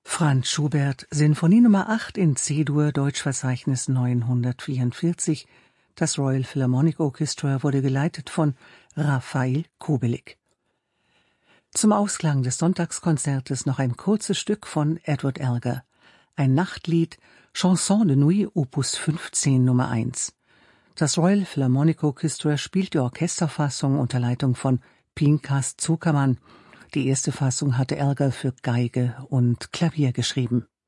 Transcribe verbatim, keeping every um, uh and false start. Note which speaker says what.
Speaker 1: Franz Schubert, Sinfonie Nummer acht in C-Dur, Deutschverzeichnis neunhundertvierundvierzig. Das Royal Philharmonic Orchestra wurde geleitet von Rafael Kubelik. Zum Ausklang des Sonntagskonzertes noch ein kurzes Stück von Edward Elgar. Ein Nachtlied, Chanson de Nuit, Opus fünfzehn Nummer eins. Das Royal Philharmonic Orchestra spielt die Orchesterfassung unter Leitung von Pinkas Zukerman. Die erste Fassung hatte Elgar für Geige und Klavier geschrieben.